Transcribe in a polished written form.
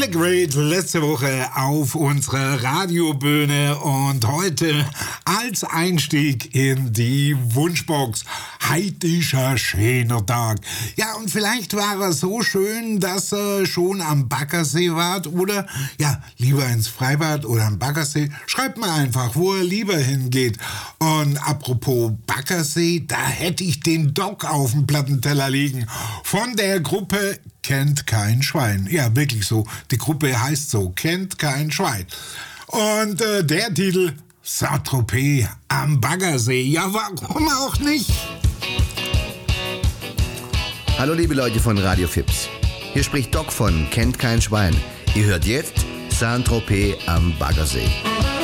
Solid Great letzte Woche auf unserer Radiobühne und heute als Einstieg in die Wunschbox. Heute ist ein schöner Tag. Ja, und vielleicht war er so schön, dass er schon am Baggersee wart oder ja, lieber ins Freibad oder am Baggersee. Schreibt mir einfach, wo er lieber hingeht. Und apropos Baggersee, da hätte ich den Doc auf dem Plattenteller liegen. Von der Gruppe Kennt kein Schwein. Ja, wirklich so. Die Gruppe heißt so, Kennt kein Schwein. Und der Titel, Saint-Tropez am Baggersee. Ja, warum auch nicht? Hallo liebe Leute von Radio Fips. Hier spricht Doc von Kennt kein Schwein. Ihr hört jetzt Saint-Tropez am Baggersee.